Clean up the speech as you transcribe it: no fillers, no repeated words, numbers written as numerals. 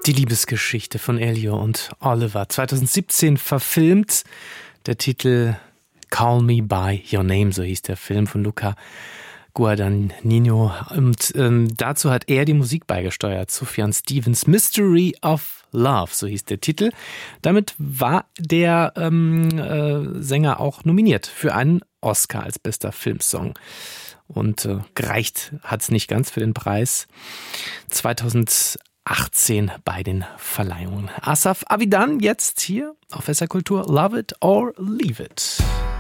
Die Liebesgeschichte von Elio und Oliver, 2017 verfilmt. Der Titel Call Me By Your Name, so hieß der Film von Luca Guadagnino. Und dazu hat er die Musik beigesteuert. Sufjan Stevens, Mystery of Love, so hieß der Titel. Damit war der Sänger auch nominiert für einen Oscar als bester Filmsong. Und gereicht hat es nicht ganz für den Preis. 2018 bei den Verleihungen. Asaf Avidan jetzt hier auf SR Kultur. Love it or leave it.